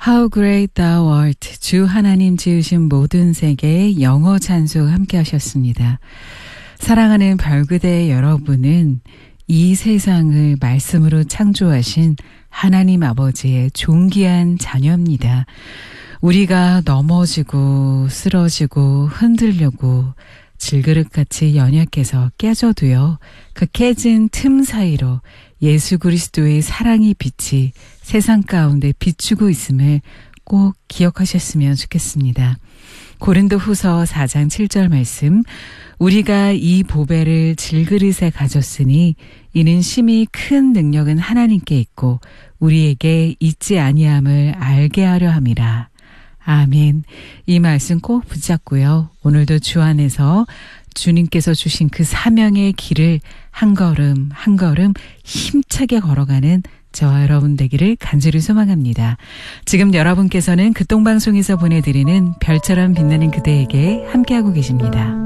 How great thou art. 주 하나님 지으신 모든 세계의 영어 찬송 함께 하셨습니다. 사랑하는 별그대 여러분은 이 세상을 말씀으로 창조하신 하나님 아버지의 존귀한 자녀입니다. 우리가 넘어지고 쓰러지고 흔들려고 질그릇같이 연약해서 깨져도요. 그 깨진 틈 사이로 예수 그리스도의 사랑의 빛이 세상 가운데 비추고 있음을 꼭 기억하셨으면 좋겠습니다. 고린도후서 4장 7절 말씀, 우리가 이 보배를 질그릇에 가졌으니 이는 심히 큰 능력은 하나님께 있고 우리에게 있지 아니함을 알게 하려 함이라. 아멘. 이 말씀 꼭 붙잡고요. 오늘도 주 안에서 주님께서 주신 그 사명의 길을 한 걸음 한 걸음 힘차게 걸어가는 저와 여러분 되기를 간절히 소망합니다. 지금 여러분께서는 극동방송에서 보내드리는 별처럼 빛나는 그대에게 함께하고 계십니다.